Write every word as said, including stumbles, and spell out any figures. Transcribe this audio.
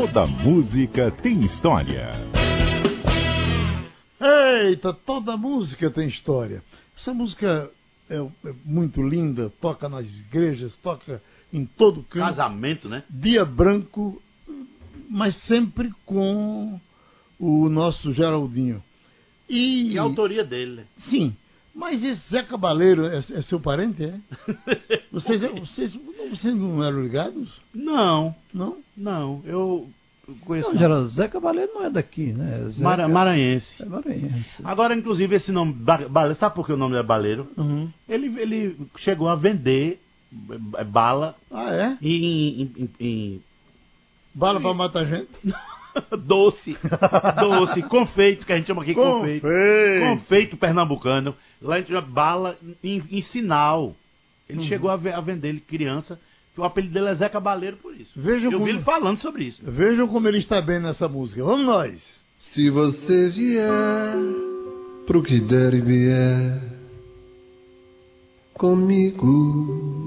Toda música tem história. Eita, toda música tem história. Essa música é, é muito linda, toca nas igrejas, toca em todo canto. Casamento, né? Dia branco, mas sempre com o nosso Geraldinho. E, E a autoria dele, né? Sim, mas esse Zé Cabaleiro é, é seu parente, é? Vocês, vocês, vocês não eram ligados? Não, Não? não, eu conheço. Não, Geraldo, Zé Cabaleiro não é daqui, né? Zé Mara, maranhense. É maranhense. Agora, inclusive, esse nome, ba- Baleiro, sabe por que o nome é Baleiro? Uhum. Ele, ele chegou a vender eh, bala Ah, é? em, em- em- em Bala pra matar gente? doce, doce, confeito, que a gente chama aqui confeito. Confeito. Confeito pernambucano. Lá a gente chama bala em, em sinal. Ele Uhum. chegou a, ve- a vender ele criança. Que o apelido dele é Zé Cabaleiro por isso. Vejam Eu como- vi ele falando sobre isso. Vejam como ele está bem nessa música. Vamos nós. Se você vier pro que der e vier comigo,